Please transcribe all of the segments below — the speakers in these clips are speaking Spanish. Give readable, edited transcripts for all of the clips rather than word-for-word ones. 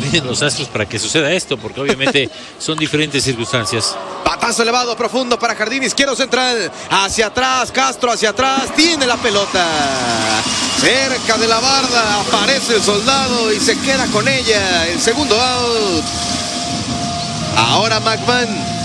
tienen los astros para que suceda esto, porque obviamente son diferentes circunstancias. Batazo elevado, profundo para jardín izquierdo central. Hacia atrás, Castro hacia atrás. Tiene la pelota. Cerca de la barda aparece el soldado y se queda con ella. El segundo out. Ahora McMahon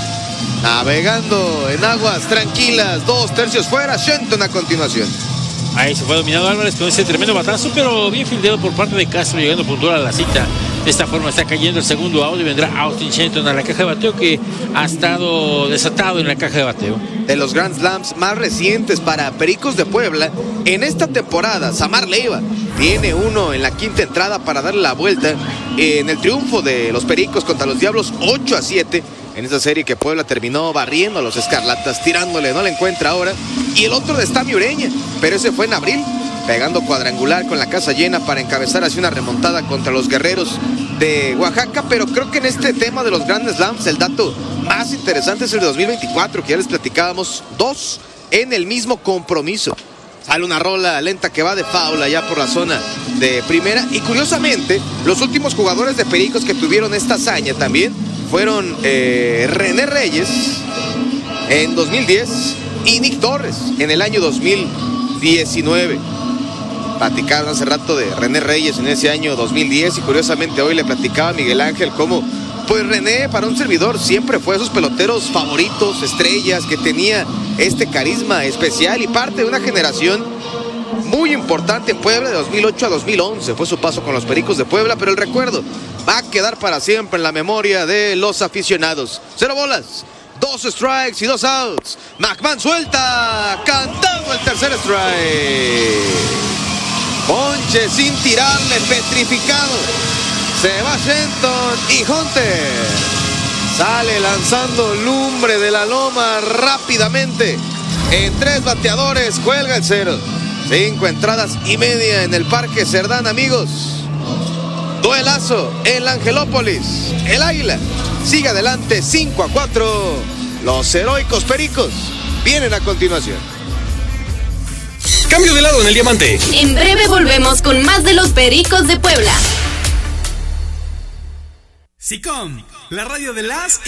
navegando en aguas tranquilas. 2/3 fuera. Shenton a continuación. Ahí se fue dominado Álvarez con ese tremendo batazo, pero bien fildeado por parte de Castro, llegando puntual a la cita. De esta forma está cayendo el segundo out y vendrá Austin Shenton a la caja de bateo, que ha estado desatado en la caja de bateo. De los Grand Slams más recientes para Pericos de Puebla, en esta temporada, Samar Leiva tiene uno en la quinta entrada para darle la vuelta en el triunfo de los Pericos contra los Diablos 8-7. En esa serie que Puebla terminó barriendo a los Escarlatas, tirándole, no le encuentra ahora. Y el otro de Stami Ureña, pero ese fue en abril, pegando cuadrangular con la casa llena para encabezar así una remontada contra los Guerreros de Oaxaca. Pero creo que en este tema de los Grand Slams el dato más interesante es el de 2024, que ya les platicábamos, 2 en el mismo compromiso. Sale una rola lenta que va de foul allá por la zona de primera. Y curiosamente, los últimos jugadores de Pericos que tuvieron esta hazaña también fueron René Reyes en 2010 y Nick Torres en el año 2019. Platicaron hace rato de René Reyes en ese año 2010 y curiosamente hoy le platicaba a Miguel Ángel cómo pues René para un servidor siempre fue de esos peloteros favoritos, estrellas, que tenía este carisma especial y parte de una generación muy importante en Puebla de 2008 a 2011. Fue su paso con los Pericos de Puebla, pero el recuerdo va a quedar para siempre en la memoria de los aficionados. 0 bolas, 2 strikes y 2 outs. McMahon suelta, cantando el tercer strike. Ponche sin tirarle, petrificado. Se va Shenton y Hunter sale lanzando lumbre de la loma rápidamente. En 3 bateadores cuelga el 0. 5 entradas y media en el Parque Cerdán, amigos. Duelazo en la Angelópolis. El Águila sigue adelante 5-4. Los heroicos Pericos vienen a continuación. Cambio de lado en el diamante. En breve volvemos con más de los Pericos de Puebla. SICOM, la radio de las